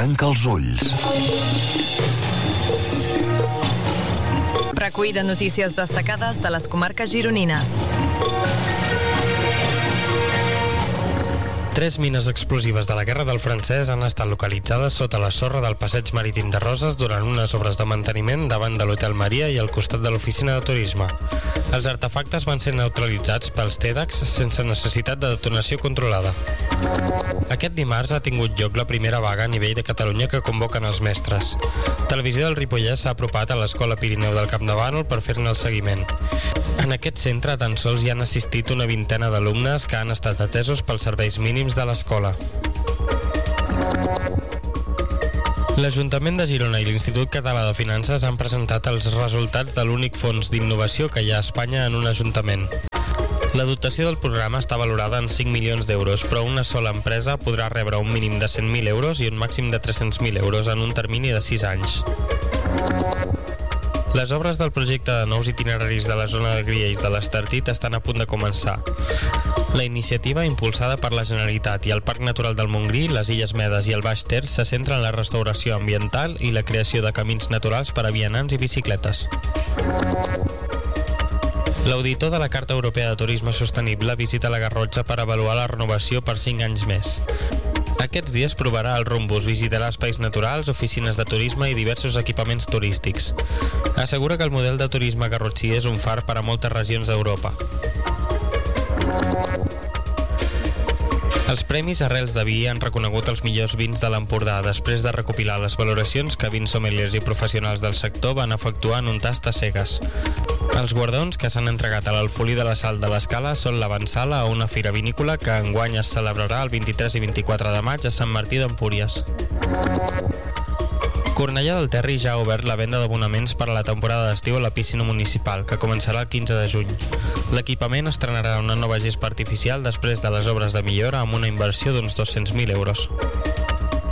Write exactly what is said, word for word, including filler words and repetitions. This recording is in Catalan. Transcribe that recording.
Tanca els ulls. Recull de notícies destacades de les comarques gironines. Tres mines explosives de la Guerra del Francès han estat localitzades sota la sorra del passeig marítim de Roses durant unes obres de manteniment davant de l'Hotel Maria i al costat de l'oficina de turisme. Els artefactes van ser neutralitzats pels TEDx sense necessitat de detonació controlada. Aquest dimarts ha tingut lloc la primera vaga a nivell de Catalunya que convoquen els mestres. Televisió del Ripollès s'ha apropat a l'Escola Pirineu del Camp de Bànol per fer-ne el seguiment. En aquest centre tan sols hi han assistit una vintena d'alumnes que han estat atesos pels serveis mínims de l'escola. L'Ajuntament de Girona i l'Institut Català de Finances han presentat els resultats de l'únic fons d'innovació que hi ha a Espanya en un ajuntament. La dotació del programa està valorada en cinc milions d'euros, però una sola empresa podrà rebre un mínim de cent mil euros i un màxim de tres-cents mil euros en un termini de sis anys. Les obres del projecte de nous itineraris de la zona de Griells de l'Estartit estan a punt de començar. La iniciativa, impulsada per la Generalitat i el Parc Natural del Montgrí, les Illes Medes i el Baix Ter, se centra en la restauració ambiental i la creació de camins naturals per a vianants i bicicletes. L'auditor de la Carta Europea de Turisme Sostenible visita la Garrotxa per avaluar la renovació per cinc anys més. Aquests dies provarà el Rumbus, visitarà espais naturals, oficines de turisme i diversos equipaments turístics. Assegura que el model de turisme garrotxí és un far per a moltes regions d'Europa. Els Premis Arrels de Vi han reconegut els millors vins de l'Empordà després de recopilar les valoracions que vins sommeliers i professionals del sector van efectuar en un tast a cegues. Els guardons que s'han entregat a l'Alfolí de la Sal de l'Escala són l'avançala a una fira vinícola que enguany es celebrarà el vint-i-tres i vint-i-quatre de maig a Sant Martí d'Empúries. Cornellà del Terri ja ha obert la venda d'abonaments per a la temporada d'estiu a la piscina municipal, que començarà el quinze de juny. L'equipament estrenarà una nova gespa artificial després de les obres de millora amb una inversió d'uns dos-cents mil euros.